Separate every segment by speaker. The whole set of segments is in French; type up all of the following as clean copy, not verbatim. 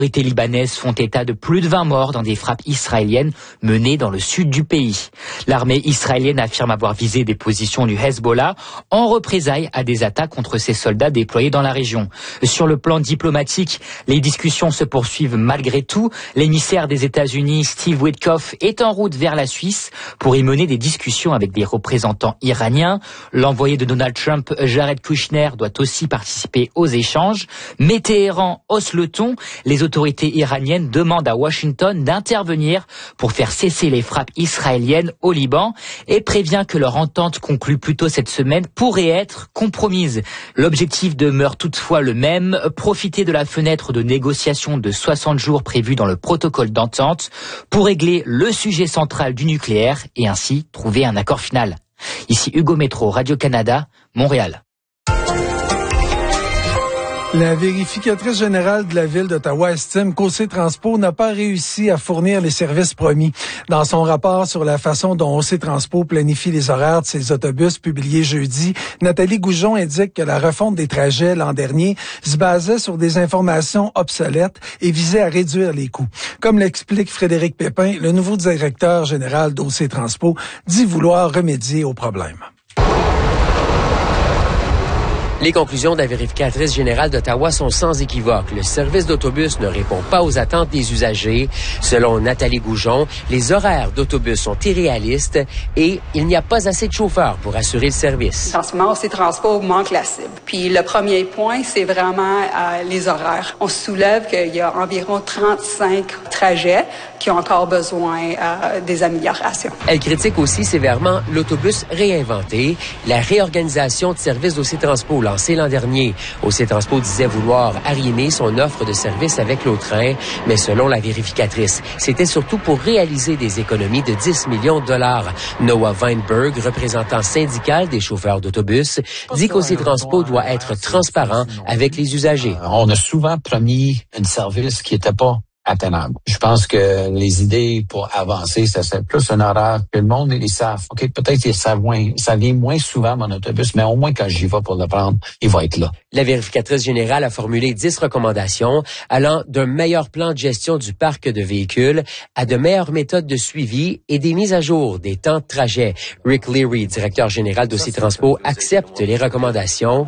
Speaker 1: Les autorités libanaises font état de plus de 20 morts dans des frappes israéliennes menées dans le sud du pays. L'armée israélienne affirme avoir visé des positions du Hezbollah en représailles à des attaques contre ses soldats déployés dans la région. Sur le plan diplomatique, les discussions se poursuivent malgré tout. L'émissaire des États-Unis, Steve Witkoff, est en route vers la Suisse pour y mener des discussions avec des représentants iraniens. L'envoyé de Donald Trump, Jared Kushner, doit aussi participer aux échanges. Mais Téhéran hausse le ton. Les autorités iraniennes demandent à Washington d'intervenir pour faire cesser les frappes israéliennes au Liban et prévient que leur entente conclue plus tôt cette semaine pourrait être compromise. L'objectif demeure toutefois le même, profiter de la fenêtre de négociation de 60 jours prévue dans le protocole d'entente pour régler le sujet central du nucléaire et ainsi trouver un accord final. Ici Hugo Métro, Radio-Canada, Montréal.
Speaker 2: La vérificatrice générale de la Ville d'Ottawa estime qu'OC Transpo n'a pas réussi à fournir les services promis. Dans son rapport sur la façon dont OC Transpo planifie les horaires de ses autobus publié jeudi, Nathalie Goujon indique que la refonte des trajets l'an dernier se basait sur des informations obsolètes et visait à réduire les coûts. Comme l'explique Frédéric Pépin, le nouveau directeur général d'OC Transpo dit vouloir remédier au problème.
Speaker 3: Les conclusions de la vérificatrice générale d'Ottawa sont sans équivoque. Le service d'autobus ne répond pas aux attentes des usagers. Selon Nathalie Goujon, les horaires d'autobus sont irréalistes et il n'y a pas assez de chauffeurs pour assurer le service.
Speaker 4: En ce moment, OC Transpo manque la cible. Puis le premier point, c'est vraiment les horaires. On soulève qu'il y a environ 35 trajets qui ont encore besoin des améliorations.
Speaker 3: Elle critique aussi sévèrement l'autobus réinventé, la réorganisation de services d'OC Transpo lancée l'an dernier. OC Transpo disait vouloir arrimer son offre de service avec l'Auttrain, mais selon la vérificatrice, c'était surtout pour réaliser des économies de 10 millions de dollars. Noah Weinberg, représentant syndical des chauffeurs d'autobus, dit qu'OC Transpo doit être transparent avec les usagers.
Speaker 5: On a souvent promis un service qui n'était pas atteignable. Je pense que les idées pour avancer, ça serait plus un horaire que le monde, ils savent. OK, peut-être qu'ils savent moins, ça vient moins souvent mon autobus, mais au moins quand j'y vais pour le prendre, il va être là.
Speaker 3: La vérificatrice générale a formulé 10 recommandations allant d'un meilleur plan de gestion du parc de véhicules à de meilleures méthodes de suivi et des mises à jour des temps de trajet. Rick Leary, directeur général d'OC Transpo, accepte les recommandations.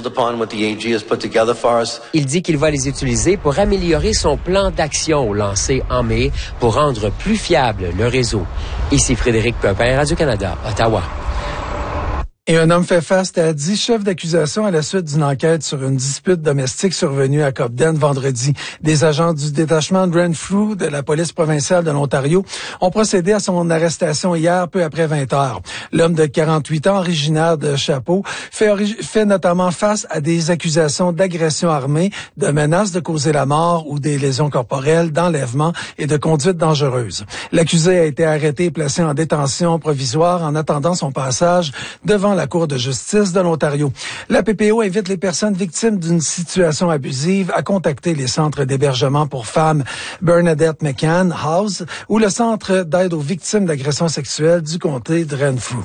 Speaker 3: Il dit qu'il va les utiliser pour améliorer son plan d'action lancé en mai pour rendre plus fiable le réseau. Ici Frédéric Pépin, Radio-Canada, Ottawa.
Speaker 2: Et un homme fait face à 10 chefs d'accusation à la suite d'une enquête sur une dispute domestique survenue à Cobden vendredi. Des agents du détachement de Renfrew de la police provinciale de l'Ontario ont procédé à son arrestation hier peu après 20 heures. L'homme de 48 ans, originaire de Chapeau, fait notamment face à des accusations d'agression armée, de menaces de causer la mort ou des lésions corporelles, d'enlèvement et de conduite dangereuse. L'accusé a été arrêté et placé en détention provisoire en attendant son passage devant la Cour de justice de l'Ontario. La PPO invite les personnes victimes d'une situation abusive à contacter les centres d'hébergement pour femmes Bernadette McCann House ou le centre d'aide aux victimes d'agressions sexuelles du comté de Renfrew.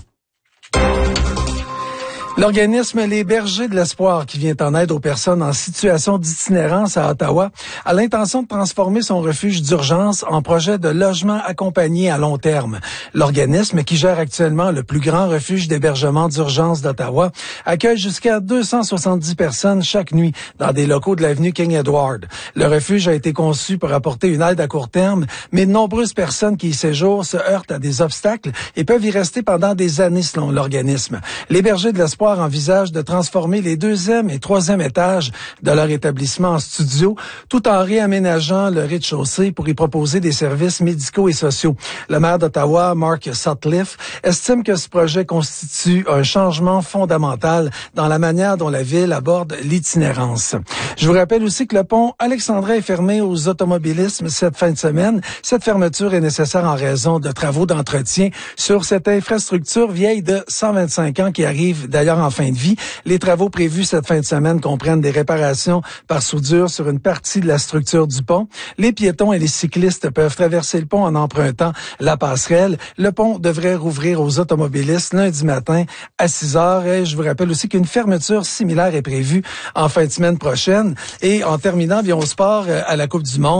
Speaker 2: L'organisme Les Bergers de l'Espoir, qui vient en aide aux personnes en situation d'itinérance à Ottawa, a l'intention de transformer son refuge d'urgence en projet de logement accompagné à long terme. L'organisme, qui gère actuellement le plus grand refuge d'hébergement d'urgence d'Ottawa, accueille jusqu'à 270 personnes chaque nuit dans des locaux de l'avenue King Edward. Le refuge a été conçu pour apporter une aide à court terme, mais de nombreuses personnes qui y séjournent se heurtent à des obstacles et peuvent y rester pendant des années selon l'organisme. Les Bergers de l'Espoir envisage de transformer les 2e et 3e étages de leur établissement en studio, tout en réaménageant le rez-de-chaussée pour y proposer des services médicaux et sociaux. Le maire d'Ottawa, Mark Sutcliffe, estime que ce projet constitue un changement fondamental dans la manière dont la ville aborde l'itinérance. Je vous rappelle aussi que le pont Alexandrin est fermé aux automobilistes cette fin de semaine. Cette fermeture est nécessaire en raison de travaux d'entretien sur cette infrastructure vieille de 125 ans qui arrive d'ailleurs en fin de vie. Les travaux prévus cette fin de semaine comprennent des réparations par soudure sur une partie de la structure du pont. Les piétons et les cyclistes peuvent traverser le pont en empruntant la passerelle. Le pont devrait rouvrir aux automobilistes lundi matin à 6 heures. Et je vous rappelle aussi qu'une fermeture similaire est prévue en fin de semaine prochaine. Et en terminant, bien au sport à la Coupe du Monde.